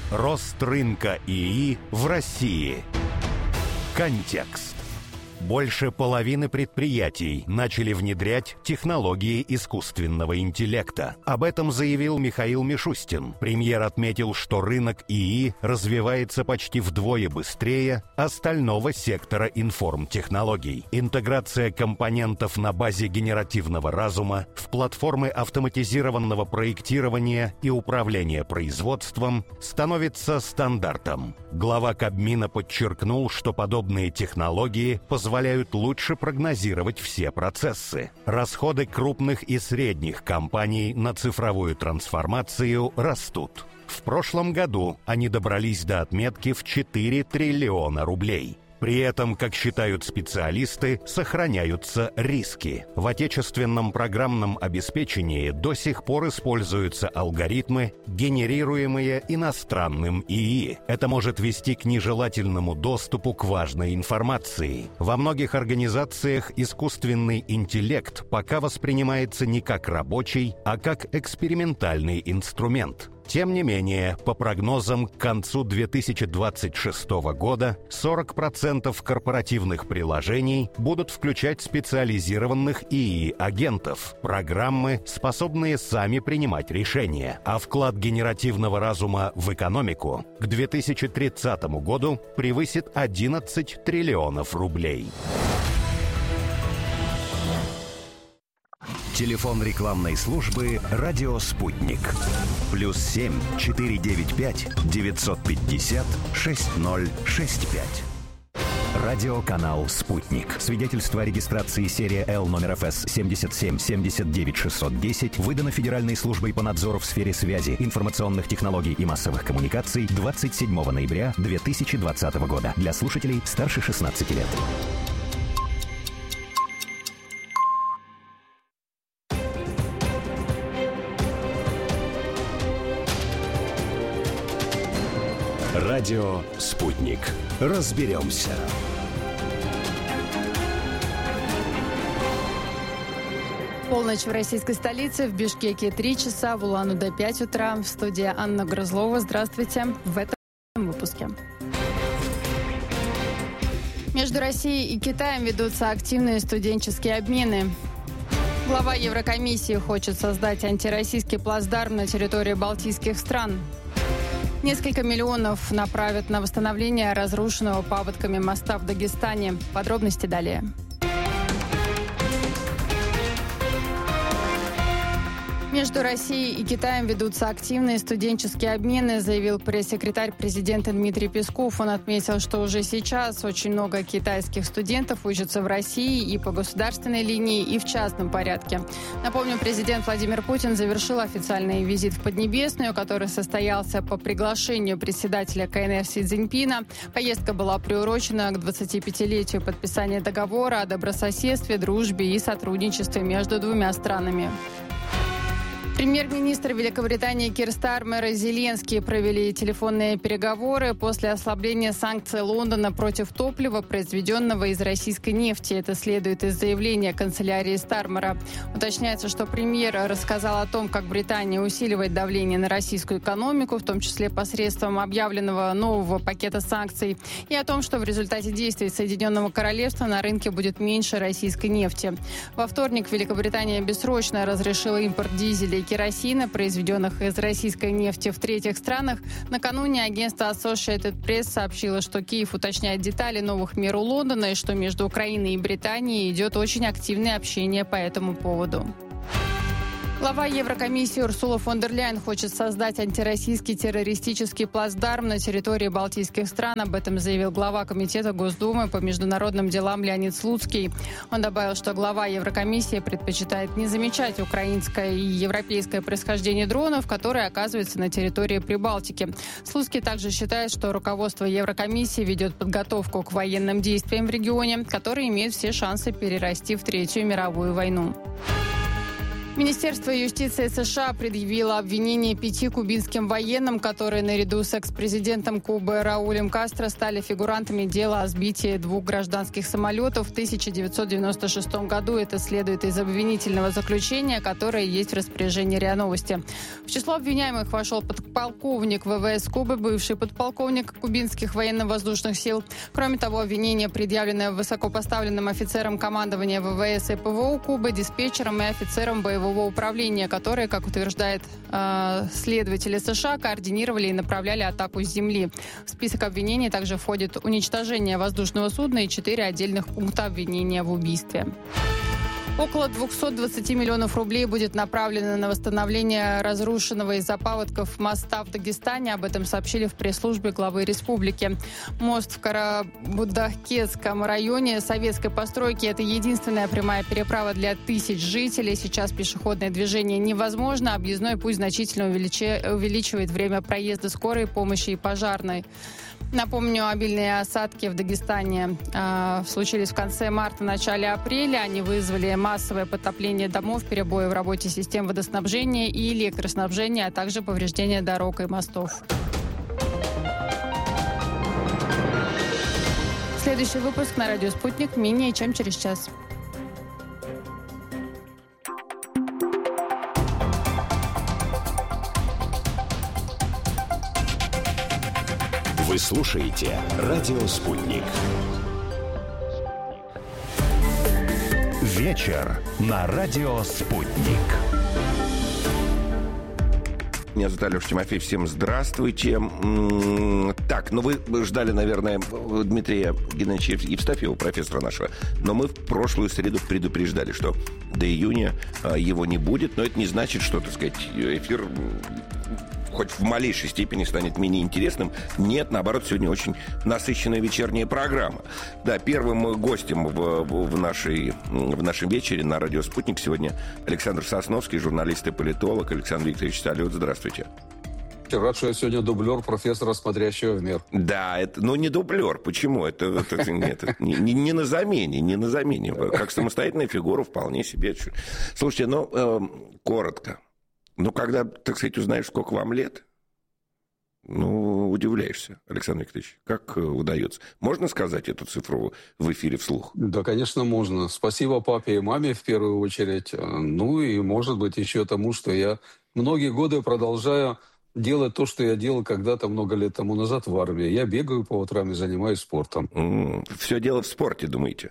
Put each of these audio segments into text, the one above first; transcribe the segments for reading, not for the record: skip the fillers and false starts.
Рост рынка ИИ в России. Контекст. Больше половины предприятий начали внедрять технологии искусственного интеллекта. Об этом заявил Михаил Мишустин. Премьер отметил, что рынок ИИ развивается почти вдвое быстрее остального сектора информтехнологий. Интеграция компонентов на базе генеративного разума в платформы автоматизированного проектирования и управления производством становится стандартом. Глава Кабмина подчеркнул, что подобные технологии позволяют лучше прогнозировать все процессы. Расходы крупных и средних компаний на цифровую трансформацию растут. В прошлом году они добрались до отметки в 4 триллиона рублей. При этом, как считают специалисты, сохраняются риски. В отечественном программном обеспечении до сих пор используются алгоритмы, генерируемые иностранным ИИ. Это может вести к нежелательному доступу к важной информации. Во многих организациях искусственный интеллект пока воспринимается не как рабочий, а как экспериментальный инструмент. Тем не менее, по прогнозам, к концу 2026 года 40% корпоративных приложений будут включать специализированных ИИ-агентов, программы, способные сами принимать решения. А вклад генеративного разума в экономику к 2030 году превысит 11 триллионов рублей. Телефон рекламной службы «Радио Спутник». +7 495 950 6065. Радиоканал «Спутник». Свидетельство о регистрации серия Л номер ФС 77 79 610 выдано Федеральной службой по надзору в сфере связи, информационных технологий и массовых коммуникаций 27 ноября 2020 года. Для слушателей старше 16 лет. Радио «Спутник». Разберемся. Полночь в российской столице, в Бишкеке 3 часа, в Улан-Удэ 5 утра. В студии Анна Грызлова. Здравствуйте. В этом выпуске. Между Россией и Китаем ведутся активные студенческие обмены. Глава Еврокомиссии хочет создать антироссийский плацдарм на территории балтийских стран. Несколько миллионов направят на восстановление разрушенного паводками моста в Дагестане. Подробности далее. Между Россией и Китаем ведутся активные студенческие обмены, заявил пресс-секретарь президента Дмитрий Песков. Он отметил, что уже сейчас очень много китайских студентов учатся в России и по государственной линии, и в частном порядке. Напомню, президент Владимир Путин завершил официальный визит в Поднебесную, который состоялся по приглашению председателя КНР Си Цзиньпина. Поездка была приурочена к 25-летию подписания договора о добрососедстве, дружбе и сотрудничестве между двумя странами. Премьер-министр Великобритании Кир Стармер и Зеленский провели телефонные переговоры после ослабления санкций Лондона против топлива, произведенного из российской нефти. Это следует из заявления канцелярии Стармера. Уточняется, что премьер рассказал о том, как Британия усиливает давление на российскую экономику, в том числе посредством объявленного нового пакета санкций, и о том, что в результате действий Соединенного Королевства на рынке будет меньше российской нефти. Во вторник Великобритания бессрочно разрешила импорт дизеля и керосина, произведенных из российской нефти в третьих странах. Накануне агентство Associated Press сообщило, что Киев уточняет детали новых мер у Лондона и что между Украиной и Британией идет очень активное общение по этому поводу. Глава Еврокомиссии Урсула фон дер Ляйен хочет создать антироссийский террористический плацдарм на территории балтийских стран. Об этом заявил глава Комитета Госдумы по международным делам Леонид Слуцкий. Он добавил, что глава Еврокомиссии предпочитает не замечать украинское и европейское происхождение дронов, которые оказываются на территории Прибалтики. Слуцкий также считает, что руководство Еврокомиссии ведет подготовку к военным действиям в регионе, которые имеют все шансы перерасти в Третью мировую войну. Министерство юстиции США предъявило обвинение 5 кубинским военным, которые наряду с экс-президентом Кубы Раулем Кастро стали фигурантами дела о сбитии 2 гражданских самолетов в 1996 году. Это следует из обвинительного заключения, которое есть в распоряжении РИА Новости. В число обвиняемых вошел подполковник ВВС Кубы, бывший подполковник кубинских военно-воздушных сил. Кроме того, обвинение, предъявленное высокопоставленным офицерам командования ВВС и ПВО Кубы, диспетчерам и офицерам боевого управления, которые, как утверждает следователи США, координировали и направляли атаку с земли. В список обвинений также входит уничтожение воздушного судна и 4 отдельных пункта обвинения в убийстве. Около 220 миллионов рублей будет направлено на восстановление разрушенного из-за паводков моста в Дагестане. Об этом сообщили в пресс-службе главы республики. Мост в Карабудакетском районе советской постройки – это единственная прямая переправа для тысяч жителей. Сейчас пешеходное движение невозможно. Объездной путь значительно увеличивает время проезда скорой помощи и пожарной. Напомню, обильные осадки в Дагестане случились в конце марта, начале апреля. Они вызвали массовое потопление домов, перебои в работе систем водоснабжения и электроснабжения, а также повреждения дорог и мостов. Следующий выпуск на радио «Спутник» менее чем через час. Вы слушаете «Радио Спутник». Вечер на «Радио Спутник». Меня зовут Алеша Тимофеев. Всем здравствуйте. Так, вы ждали, наверное, Дмитрия Геннадьевича Евстафьева, профессора нашего. Но мы в прошлую среду предупреждали, что до июня его не будет. Но это не значит, что, так сказать, эфир хоть в малейшей степени станет менее интересным. Нет, наоборот, сегодня очень насыщенная вечерняя программа. Да, первым гостем в нашем вечере на радио «Спутник» сегодня Александр Сосновский, журналист и политолог. Александр Викторович, салют, здравствуйте. Рад, что я сегодня дублер профессора, смотрящего в мир. Да, это, не дублер. Почему? Это нет, не на замене. Как самостоятельная фигура вполне себе. Слушайте, коротко. Когда, так сказать, узнаешь, сколько вам лет, удивляешься, Александр Викторович. Как удается? Можно сказать эту цифру в эфире вслух? Да, конечно, можно. Спасибо папе и маме в первую очередь. И, может быть, еще тому, что я многие годы продолжаю делать то, что я делал когда-то много лет тому назад в армии. Я бегаю по утрам и занимаюсь спортом. Все дело в спорте, думаете?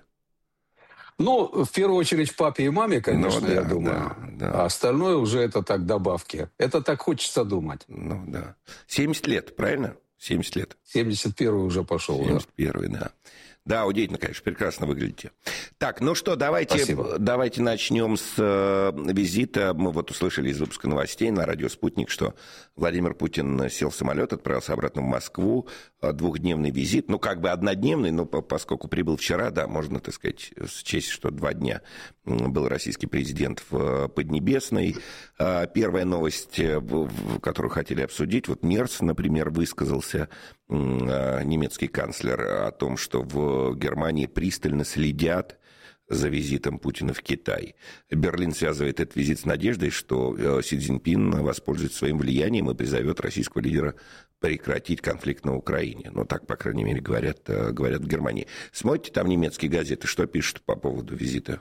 В первую очередь в папе и маме, конечно, я думаю. Да. А остальное уже это так добавки. Это так хочется думать. 70 лет, правильно? 70 лет. 71-й уже пошел. 71-й, да. Да, удивительно, конечно, прекрасно выглядите. Так, давайте начнем с визита. Мы услышали из выпуска новостей на радио «Спутник», что Владимир Путин сел в самолет, отправился обратно в Москву. Двухдневный визит, однодневный, но поскольку прибыл вчера, да, можно, так сказать, счесть, что 2 дня был российский президент в Поднебесной. Первая новость, которую хотели обсудить, Мерц, например, высказался, немецкий канцлер, о том, что в Германии пристально следят за визитом Путина в Китай. Берлин связывает этот визит с надеждой, что Си Цзиньпин воспользуется своим влиянием и призовет российского лидера прекратить конфликт на Украине. Так, по крайней мере, говорят в Германии. Смотрите там немецкие газеты, что пишут по поводу визита?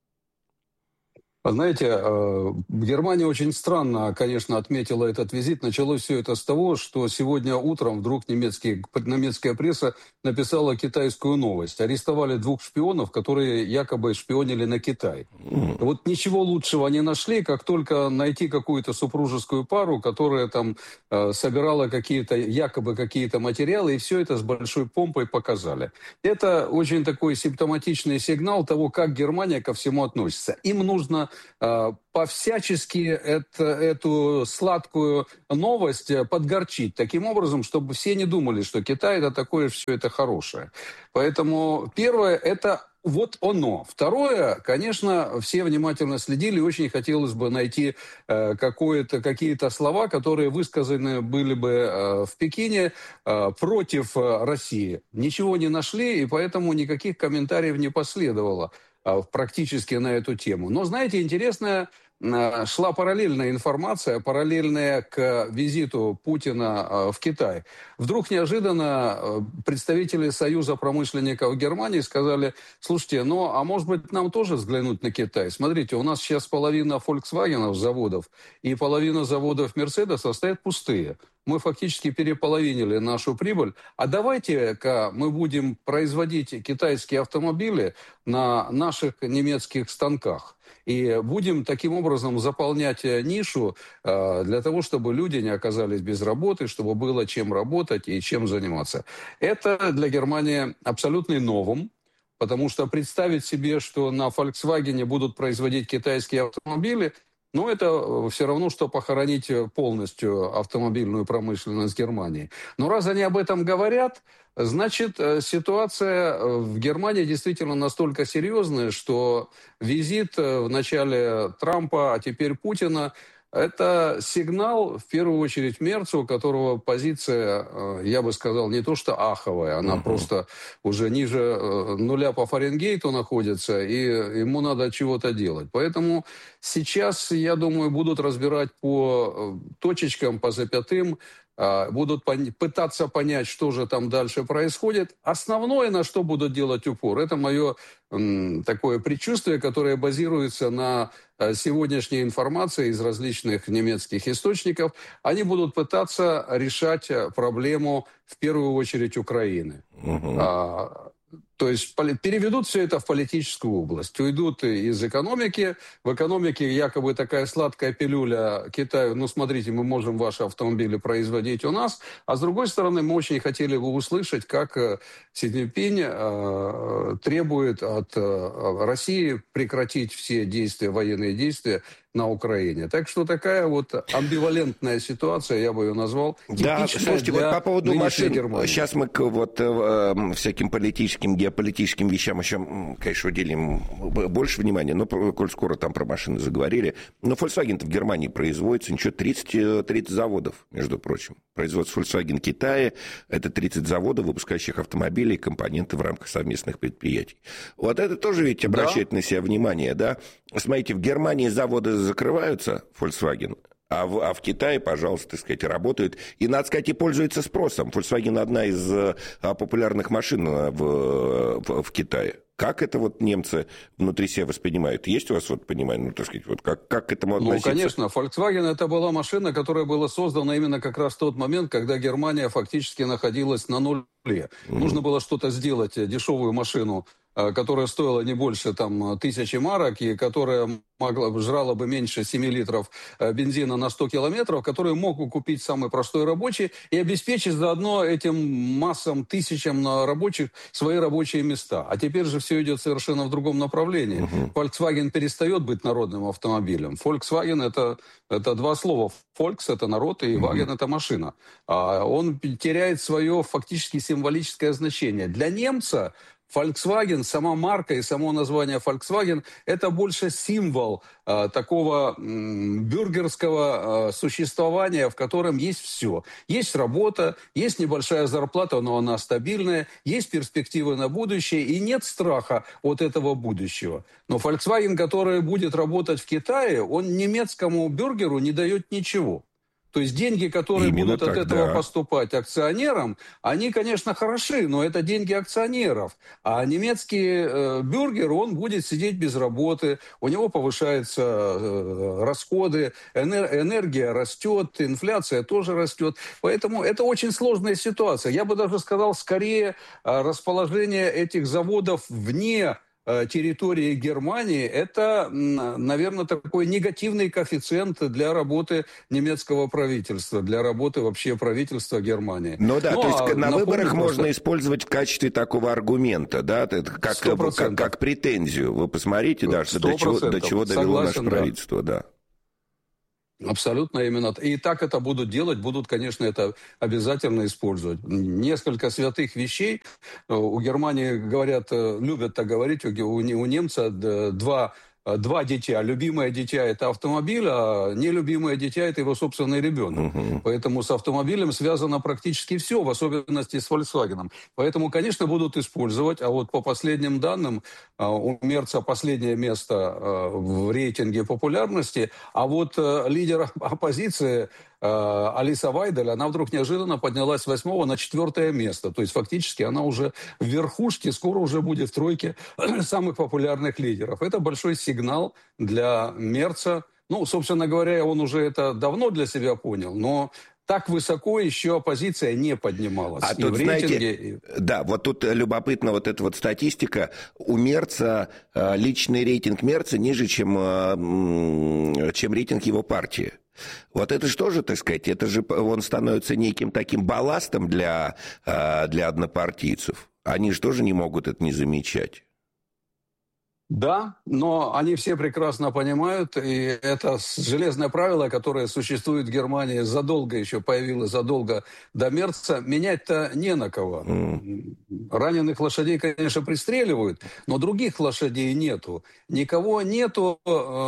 Знаете, Германия очень странно, конечно, отметила этот визит. Началось все это с того, что сегодня утром вдруг немецкая пресса написала китайскую новость. Арестовали 2 шпионов, которые якобы шпионили на Китай. Ничего лучшего не нашли, как только найти какую-то супружескую пару, которая там собирала якобы какие-то материалы, и все это с большой помпой показали. Это очень такой симптоматичный сигнал того, как Германия ко всему относится. Им нужно по-всячески эту сладкую новость подгорчить таким образом, чтобы все не думали, что Китай это такое все это хорошее. Поэтому первое это оно. Второе, конечно, все внимательно следили, очень хотелось бы найти какие-то слова, которые высказаны были бы в Пекине против России. Ничего не нашли, и поэтому никаких комментариев не последовало практически на эту тему. Но, знаете, интересная шла параллельная информация, параллельная к визиту Путина в Китай. Вдруг неожиданно представители Союза промышленников Германии сказали: слушайте, ну а может быть нам тоже взглянуть на Китай? Смотрите, у нас сейчас половина Volkswagen заводов и половина заводов Mercedes стоят пустые. Мы фактически переполовинили нашу прибыль. А давайте-ка мы будем производить китайские автомобили на наших немецких станках. И будем таким образом заполнять нишу для того, чтобы люди не оказались без работы, чтобы было чем работать и чем заниматься. Это для Германии абсолютный новум, потому что представить себе, что на Volkswagen будут производить китайские автомобили, но это все равно, что похоронить полностью автомобильную промышленность Германии. Но раз они об этом говорят, значит, ситуация в Германии действительно настолько серьезная, что визит в начале Трампа, а теперь Путина, это сигнал, в первую очередь, Мерцу, у которого позиция, я бы сказал, не то что аховая, она просто уже ниже нуля по Фаренгейту находится, и ему надо чего-то делать. Поэтому сейчас, я думаю, будут разбирать по точечкам, по запятым, будут пытаться понять, что же там дальше происходит. Основное, на что будут делать упор, это мое такое предчувствие, которое базируется на сегодняшней информации из различных немецких источников. Они будут пытаться решать проблему в первую очередь Украины. То есть переведут все это в политическую область. Уйдут из экономики. В экономике якобы такая сладкая пилюля Китаю: ну, смотрите, мы можем ваши автомобили производить у нас. А с другой стороны, мы очень хотели бы услышать, как Си Цзиньпинь требует от России прекратить все действия, военные действия на Украине. Так что такая вот амбивалентная ситуация, я бы ее назвал, типичная. Да, слушайте, вот по поводу машин, Германии. Сейчас мы вот всяким политическим, геополитическим вещам еще, конечно, уделим больше внимания, но коль скоро там про машины заговорили. Но Volkswagen-то в Германии производится, ничего, 30 заводов, между прочим. Производство Volkswagen в Китае – это 30 заводов, выпускающих автомобили и компоненты в рамках совместных предприятий. Вот это тоже ведь обращает на себя внимание, да? Смотрите, в Германии заводы закрываются, Volkswagen, а в Китае, пожалуйста, так сказать, работают. И, надо сказать, и пользуются спросом. Volkswagen одна из популярных машин в Китае. Как это вот немцы внутри себя воспринимают? Есть у вас вот понимание, ну, так сказать, вот как к этому относиться? Ну, конечно, Volkswagen это была машина, которая была создана именно как раз в тот момент, когда Германия фактически находилась на нуле. Нужно было что-то сделать, дешевую машину, которая стоила не больше там 1000 марок и которая жрала бы меньше 7 литров бензина на 100 километров, которую мог купить самый простой рабочий и обеспечить заодно этим массам, тысячам рабочих свои рабочие места. А теперь же все идет совершенно в другом направлении. Volkswagen перестает быть народным автомобилем. Volkswagen это два слова. Volks — это народ, и Wagen — это машина. Он теряет свое фактически символическое значение. Для немца Volkswagen, сама марка и само название Volkswagen – это больше символ такого бюргерского существования, в котором есть все. Есть работа, есть небольшая зарплата, но она стабильная, есть перспективы на будущее и нет страха от этого будущего. Но Volkswagen, который будет работать в Китае, он немецкому бюргеру не дает ничего. То есть деньги, которые будут от этого поступать акционерам, они, конечно, хороши, но это деньги акционеров. А немецкий бюргер, он будет сидеть без работы, у него повышаются расходы, энергия растет, инфляция тоже растет. Поэтому это очень сложная ситуация. Я бы даже сказал, скорее расположение этих заводов вне территории Германии, это, наверное, такой негативный коэффициент для работы немецкого правительства, для работы вообще правительства Германии. Ну да, то есть на выборах можно использовать в качестве такого аргумента, да, как претензию. Вы посмотрите, да, что до чего довело наше правительство, да. Абсолютно именно. И так это будут делать, будут, конечно, это обязательно использовать. Несколько святых вещей. У Германии, говорят, любят так говорить, у немца два два дитя. Любимое дитя – это автомобиль, а нелюбимое дитя – это его собственный ребенок. Поэтому с автомобилем связано практически все, в особенности с Volkswagen. Поэтому, конечно, будут использовать. А вот по последним данным, у Мерца последнее место в рейтинге популярности. А вот лидер оппозиции Алиса Вайдель, она вдруг неожиданно поднялась с 8-го на 4-е место. То есть фактически она уже в верхушке, скоро уже будет в тройке самых популярных лидеров. Это большой сигнал для Мерца. Ну, собственно говоря, он уже это давно для себя понял, но так высоко еще оппозиция не поднималась. А тут, знаете, да, вот тут любопытна вот эта вот статистика. У Мерца личный рейтинг Мерца ниже, чем рейтинг его партии. Вот это же тоже, так сказать, это же он становится неким таким балластом для однопартийцев. Они же тоже не могут это не замечать. Да, но они все прекрасно понимают, и это железное правило, которое существует в Германии задолго еще, появилось задолго до Мерца, менять-то не на кого. Раненых лошадей, конечно, пристреливают, но других лошадей нету. Никого нету,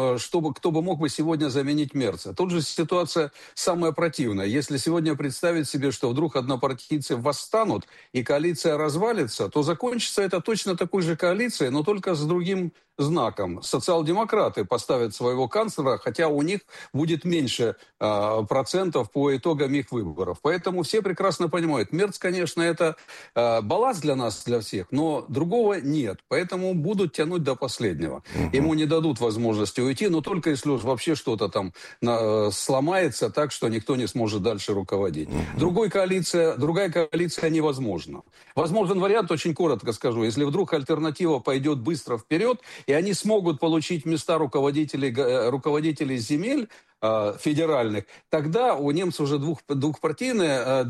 кто бы мог бы сегодня заменить Мерца. Тут же ситуация самая противная. Если сегодня представить себе, что вдруг однопартийцы восстанут и коалиция развалится, то закончится это точно такой же коалицией, но только с другим знаком. Социал-демократы поставят своего канцлера, хотя у них будет меньше процентов по итогам их выборов. Поэтому все прекрасно понимают, Мерц, конечно, это балласт для нас, для всех, но другого нет. Поэтому будут тянуть до последнего. Ему не дадут возможности уйти, но только если уж вообще что-то там сломается так, что никто не сможет дальше руководить. Другая коалиция невозможна. Возможен вариант, очень коротко скажу, если вдруг альтернатива пойдет быстро вперед, и они смогут получить места руководителей земель федеральных, тогда у немцев уже двухпартийная,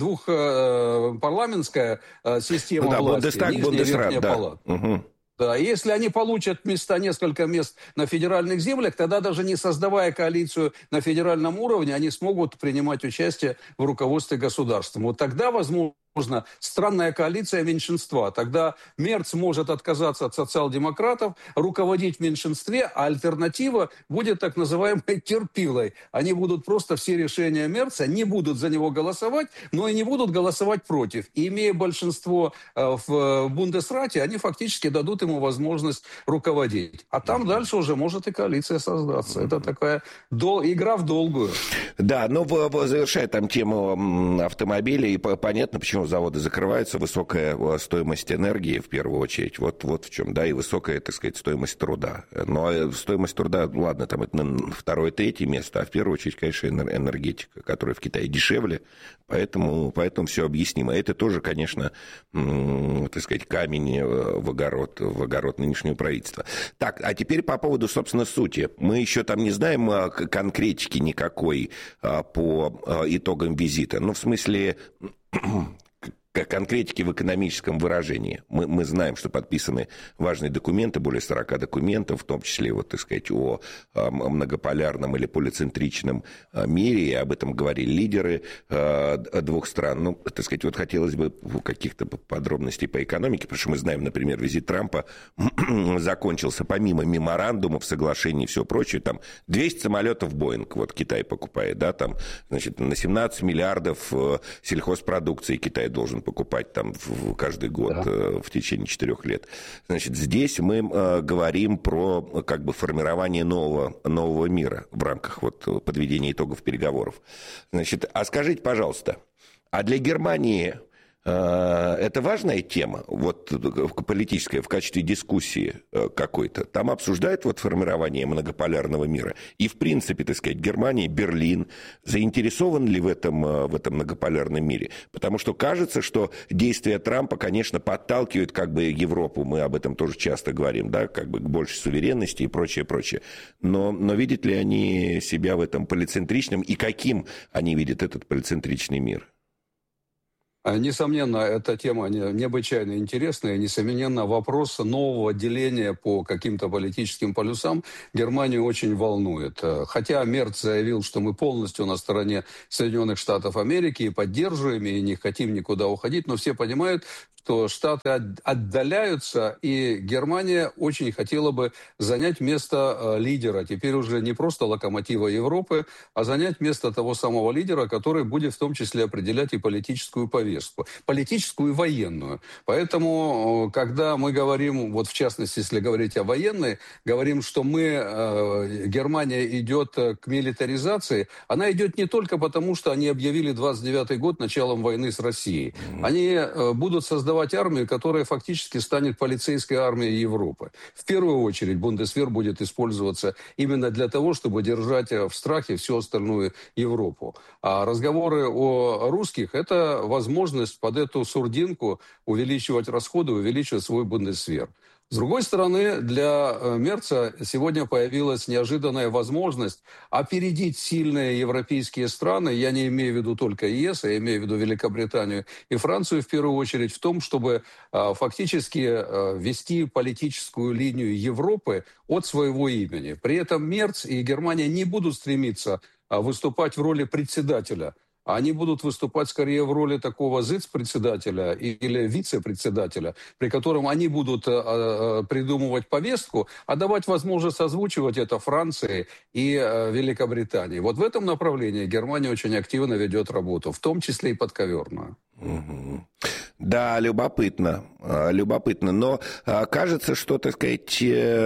двухпарламентская система власти, Бундестаг, нижняя и верхняя палата. Да, и если они получат несколько мест на федеральных землях, тогда даже не создавая коалицию на федеральном уровне, они смогут принимать участие в руководстве государством. Вот тогда, возможно, странная коалиция меньшинства. Тогда Мерц может отказаться от социал-демократов, руководить в меньшинстве, а альтернатива будет так называемой терпилой. Они будут просто все решения Мерца, не будут за него голосовать, но и не будут голосовать против. И имея большинство в Бундесрате, они фактически дадут ему возможность руководить. А там дальше уже может и коалиция создаться. Это такая игра в долгую. Да, но завершая там тему автомобилей, понятно, почему заводы закрываются, высокая стоимость энергии, в первую очередь, вот в чем, да, и высокая, так сказать, стоимость труда. Но стоимость труда, ладно, там это на второе, третье место, а в первую очередь, конечно, энергетика, которая в Китае дешевле, поэтому все объяснимо. Это тоже, конечно, так сказать, камень в огород нынешнего правительства. Так, а теперь по поводу, собственно, сути. Мы еще там не знаем конкретики никакой по итогам визита, ну, в смысле конкретики в экономическом выражении. Мы знаем, что подписаны важные документы, более 40 документов, в том числе, вот, так сказать, о многополярном или полицентричном мире, и об этом говорили лидеры двух стран. Ну, так сказать, вот хотелось бы каких-то подробностей по экономике, потому что мы знаем, например, визит Трампа закончился, помимо меморандумов, соглашений и всего прочего, там 200 самолетов Боинг, вот Китай покупает, да, там, значит, на 17 миллиардов сельхозпродукции Китай должен покупать там каждый год, да, в течение 4 лет. Значит, здесь мы говорим про как бы формирование нового мира в рамках вот подведения итогов переговоров. Значит, а скажите, пожалуйста, а для Германии это важная тема, вот политическая, в качестве дискуссии какой-то? Там обсуждают вот формирование многополярного мира. И, в принципе, так сказать, Германия, Берлин заинтересован ли в этом многополярном мире? Потому что кажется, что действия Трампа, конечно, подталкивают как бы Европу, мы об этом тоже часто говорим, да, как бы к большей суверенности и прочее, прочее. Но видят ли они себя в этом полицентричном, и каким они видят этот полицентричный мир? Несомненно, эта тема необычайно интересная. Несомненно, вопрос нового деления по каким-то политическим полюсам Германию очень волнует. Хотя Мерц заявил, что мы полностью на стороне Соединенных Штатов Америки и поддерживаем, и не хотим никуда уходить, но все понимают, что Штаты отдаляются, и Германия очень хотела бы занять место лидера. Теперь уже не просто локомотива Европы, а занять место того самого лидера, который будет в том числе определять и политическую повестку, политическую и военную. Поэтому, когда мы говорим, вот в частности, если говорить о военной, говорим, что Германия идет к милитаризации, она идет не только потому, что они объявили 29-й год началом войны с Россией. Они будут создавать армию, которая фактически станет полицейской армией Европы. В первую очередь Бундесвер будет использоваться именно для того, чтобы держать в страхе всю остальную Европу. А разговоры о русских – это возможность под эту сурдинку увеличивать расходы, увеличивать свой Бундесвер. С другой стороны, для Мерца сегодня появилась неожиданная возможность опередить сильные европейские страны, я не имею в виду только ЕС, я имею в виду Великобританию и Францию в первую очередь, в том, чтобы фактически вести политическую линию Европы от своего имени. При этом Мерц и Германия не будут стремиться выступать в роли председателя. Они будут выступать скорее в роли такого зиц-председателя или вице-председателя, при котором они будут придумывать повестку, а давать возможность озвучивать это Франции и Великобритании. Вот в этом направлении Германия очень активно ведет работу, в том числе и подковерную. Да, любопытно. Но кажется, что, так сказать,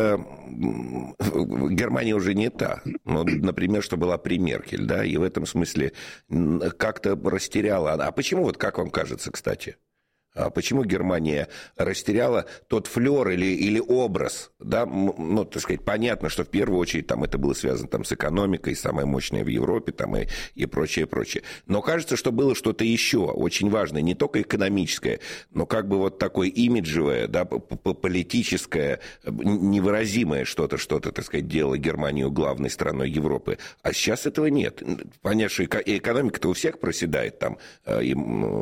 Германия уже не та. Ну, например, что была при Меркель, да, и в этом смысле как-то растеряла. А почему, вот как вам кажется, кстати? Почему Германия растеряла тот флер или образ, да, ну, так сказать, понятно, что в первую очередь там это было связано там с экономикой, самая мощная в Европе, там и прочее, прочее. Но кажется, что было что-то еще очень важное, не только экономическое, но как бы вот такое имиджевое, да, политическое, невыразимое что-то, так сказать, делало Германию главной страной Европы. А сейчас этого нет. Понятно, что экономика-то у всех проседает там, и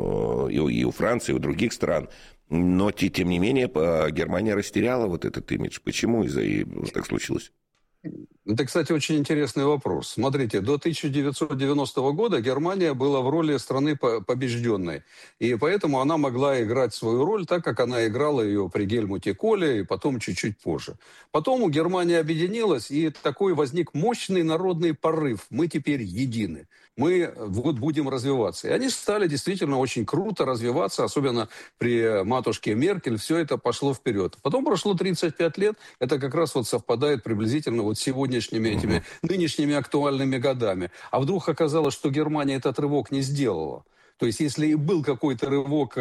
у Франции, и у других стран, но тем не менее Германия растеряла вот этот имидж. Почему так случилось? Это, кстати, очень интересный вопрос. Смотрите, до 1990 года Германия была в роли страны побежденной. И поэтому она могла играть свою роль так, как она играла ее при Гельмуте Коле и потом чуть-чуть позже. Потом у Германии объединилась, и такой возник мощный народный порыв. Мы теперь едины. Мы вот будем развиваться. И они стали действительно очень круто развиваться, особенно при матушке Меркель. Все это пошло вперед. Потом прошло 35 лет. Это как раз вот совпадает приблизительно вот сегодняшними этими нынешними актуальными годами. А вдруг оказалось, что Германия этот рывок не сделала. То есть, если и был какой-то рывок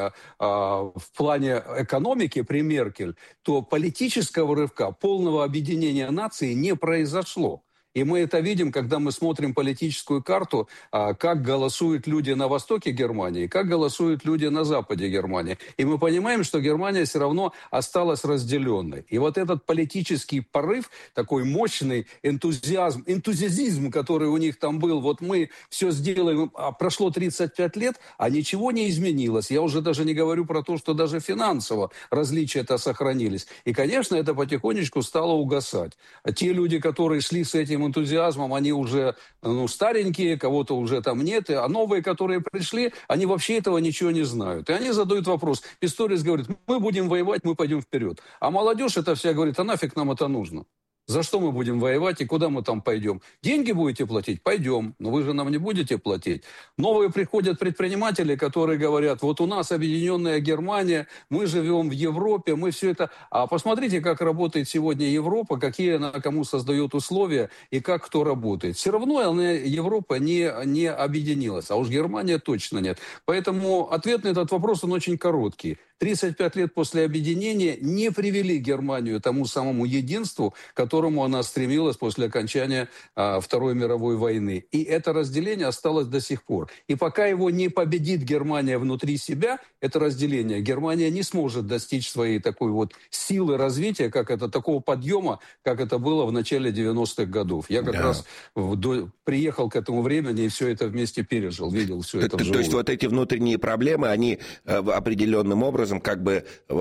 в плане экономики при Меркель, то политического рывка, полного объединения нации не произошло. И мы это видим, когда мы смотрим политическую карту, как голосуют люди на востоке Германии, как голосуют люди на западе Германии. И мы понимаем, что Германия все равно осталась разделенной. И вот этот политический порыв, такой мощный энтузиазм, который у них там был, вот мы все сделаем, прошло 35 лет, а ничего не изменилось. Я уже даже не говорю про то, что даже финансово различия-то сохранились. И, конечно, это потихонечку стало угасать. А те люди, которые шли с этим энтузиазмом, они уже старенькие, кого-то уже там нет, а новые, которые пришли, они вообще этого ничего не знают. И они задают вопрос. Писторис говорит, мы будем воевать, мы пойдем вперед. А молодежь это вся говорит, а нафиг нам это нужно? За что мы будем воевать и куда мы там пойдем? Деньги будете платить? Пойдем. Но вы же нам не будете платить. Новые приходят предприниматели, которые говорят, вот у нас объединенная Германия, мы живем в Европе, мы все это... А посмотрите, как работает сегодня Европа, какие она кому создает условия и как кто работает. Все равно Европа не объединилась, а уж Германия точно нет. Поэтому ответ на этот вопрос, он очень короткий. 35 лет после объединения не привели Германию к тому самому единству, к которому она стремилась после окончания Второй мировой войны. И это разделение осталось до сих пор. И пока его не победит Германия внутри себя, это разделение, Германия не сможет достичь своей такой вот силы развития, такого подъема, как это было в начале 90-х годов. Я как раз приехал к этому времени и все это вместе пережил, видел все это вживую. То есть вот эти внутренние проблемы, они определенным образом как бы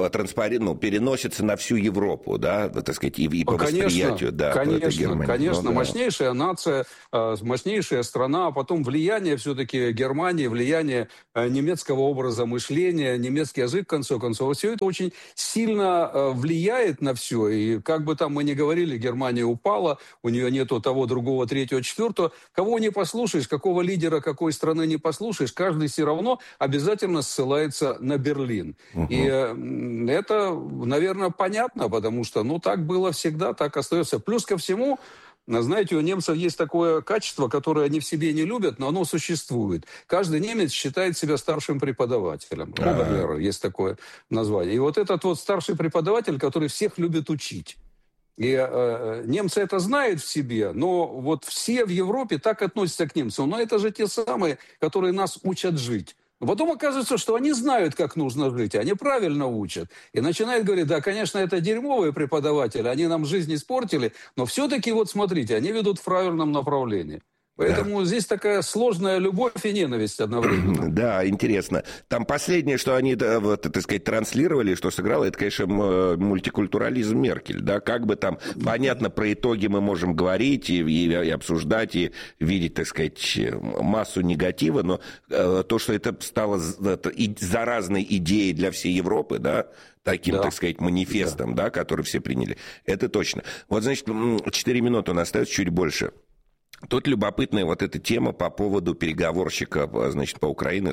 переносятся на всю Европу, да, так сказать, и по восприятию, да, Германии. Конечно, мощнейшая нация, мощнейшая страна, а потом влияние все-таки Германии, влияние немецкого образа мышления, немецкий язык, в конце концов, все это очень сильно влияет на все. И как бы там мы ни говорили, Германия упала, у нее нету того, другого, третьего, четвертого. Кого не послушаешь, какого лидера какой страны не послушаешь, каждый все равно обязательно ссылается на Берлин. И это, наверное, понятно, потому что, так было всегда, так остается. Плюс ко всему, знаете, у немцев есть такое качество, которое они в себе не любят, но оно существует. Каждый немец считает себя старшим преподавателем. Оберлер есть такое название. И вот этот вот старший преподаватель, который всех любит учить. И немцы это знают в себе, но вот все в Европе так относятся к немцам. Но это же те самые, которые нас учат жить. Потом оказывается, что они знают, как нужно жить, они правильно учат. И начинают говорить, да, конечно, это дерьмовые преподаватели, они нам жизнь испортили, но все-таки вот смотрите, они ведут в правильном направлении. Поэтому здесь такая сложная любовь и ненависть одновременно. Да, интересно. Там последнее, что они, так сказать, транслировали, что сыграло, это, конечно, мультикультурализм Меркель. Да? Как бы там, понятно, про итоги мы можем говорить и обсуждать, и видеть, так сказать, массу негатива, но то, что это стало заразной идеей для всей Европы, да, таким, так сказать, манифестом, да, который все приняли, это точно. Вот, значит, 4 минуты у нас остается, чуть больше. Тут любопытная вот эта тема по поводу переговорщика, значит, по Украине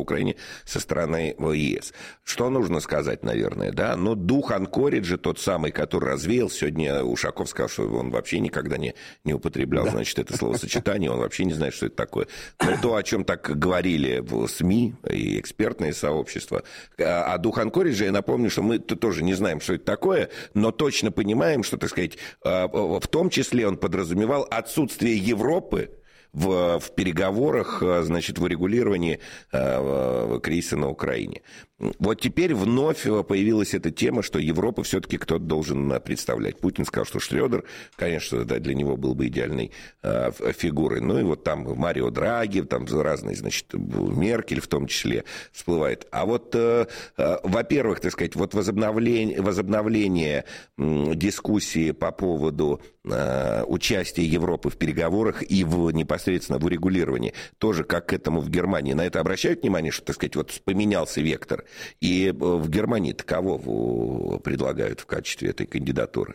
со стороны ЕС. Что нужно сказать, наверное, да? Но дух Анкориджа, тот самый, который развеял, сегодня Ушаков сказал, что он вообще никогда не употреблял, значит, это словосочетание, он вообще не знает, что это такое. Но то, о чем так говорили в СМИ и экспертные сообщества. А дух Анкориджа, я напомню, что мы тоже не знаем, что это такое, но точно понимаем, что, так сказать, в том числе он подразумевал отсутствие Европы в переговорах, значит, в урегулировании кризиса на Украине. Вот теперь вновь появилась эта тема, что Европу все-таки кто-то должен представлять. Путин сказал, что Шрёдер, конечно, да, для него был бы идеальной фигурой. Ну и вот там Марио Драги, там разные, значит, Меркель в том числе всплывает. А вот, во-первых, так сказать, вот возобновление дискуссии по поводу участия Европы в переговорах и непосредственно в урегулировании, тоже как к этому в Германии. На это обращают внимание, что, так сказать, вот поменялся вектор. И в Германии-то кого предлагают в качестве этой кандидатуры?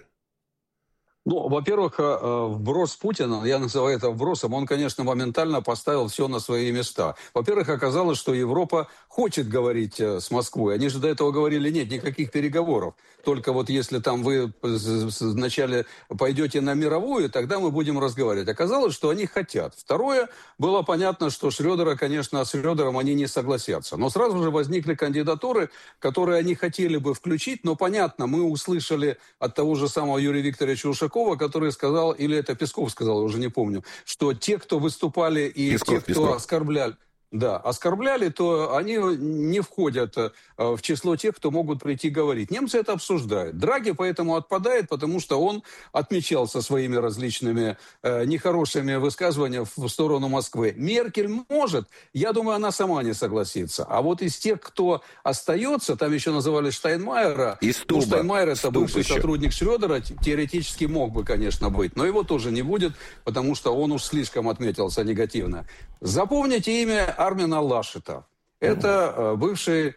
Ну, во-первых, вброс Путина, я называю это вбросом, он, конечно, моментально поставил все на свои места. Во-первых, оказалось, что Европа хочет говорить с Москвой. Они же до этого говорили, нет, никаких переговоров. Только вот если там вы вначале пойдете на мировую, тогда мы будем разговаривать. Оказалось, что они хотят. Второе, было понятно, что Шрёдера, конечно, с Шрёдером они не согласятся. Но сразу же возникли кандидатуры, которые они хотели бы включить. Но понятно, мы услышали от того же самого Юрия Викторовича Ушакова, который сказал, или это Песков сказал, я уже не помню, что те, кто выступали и кто оскорбляли... Да, оскорбляли, то они не входят в число тех, кто могут прийти говорить. Немцы это обсуждают. Драги поэтому отпадает, потому что он отмечался своими различными нехорошими высказываниями в сторону Москвы. Меркель может, я думаю, она сама не согласится. А вот из тех, кто остается, там еще называли Штайнмайера. Штайнмайер это бывший сотрудник Шрёдера, теоретически мог бы, конечно, быть, но его тоже не будет, потому что он уж слишком отметился негативно. Запомните имя Армина Лашета. Это бывший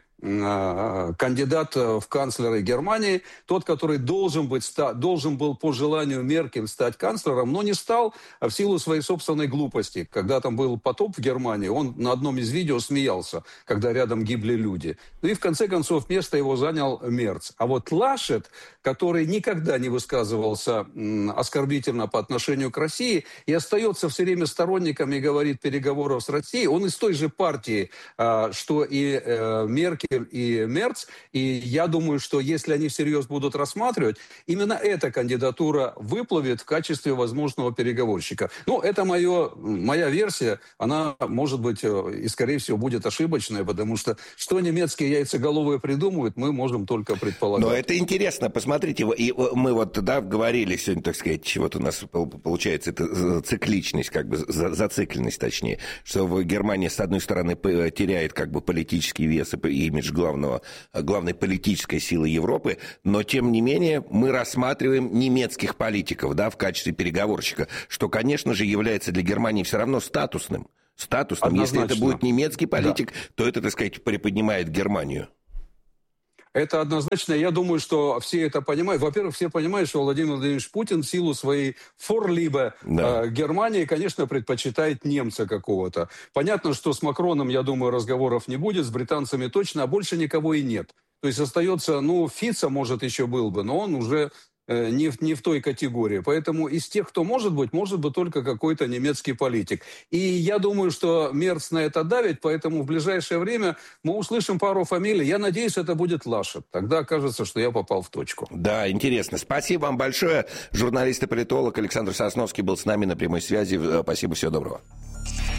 кандидат в канцлеры Германии, тот, который должен был по желанию Меркель стать канцлером, но не стал в силу своей собственной глупости. Когда там был потоп в Германии, он на одном из видео смеялся, когда рядом гибли люди. Ну и в конце концов место его занял Мерц. А вот Лашет, который никогда не высказывался оскорбительно по отношению к России и остается все время сторонником и говорит переговоров с Россией, он из той же партии, что и Меркель, Меркель и Мерц. И я думаю, что если они всерьез будут рассматривать, именно эта кандидатура выплывет в качестве возможного переговорщика. Ну, это моя версия. Она, может быть, и, скорее всего, будет ошибочная, потому что немецкие яйцеголовые придумывают, мы можем только предполагать. Но это интересно. Посмотрите, и мы вот говорили сегодня, так сказать, вот у нас получается это цикличность, как бы зацикленность, точнее, что Германия, с одной стороны, теряет как бы политический вес и имидж главной политической силы Европы, но, тем не менее, мы рассматриваем немецких политиков, да, в качестве переговорщика, что, конечно же, является для Германии все равно статусным. Однозначно. Если это будет немецкий политик, то это, так сказать, приподнимает Германию. Это однозначно. Я думаю, что все это понимают. Во-первых, все понимают, что Владимир Владимирович Путин в силу своей форлибе Германии, конечно, предпочитает немца какого-то. Понятно, что с Макроном, я думаю, разговоров не будет, с британцами точно, а больше никого и нет. То есть остается, Фица, может, еще был бы, но он уже не в той категории. Поэтому из тех, кто может быть только какой-то немецкий политик. И я думаю, что Мерц на это давит, поэтому в ближайшее время мы услышим пару фамилий. Я надеюсь, это будет Лашет. Тогда окажется, что я попал в точку. Да, интересно. Спасибо вам большое. Журналист и политолог Александр Сосновский был с нами на прямой связи. Спасибо, всего доброго.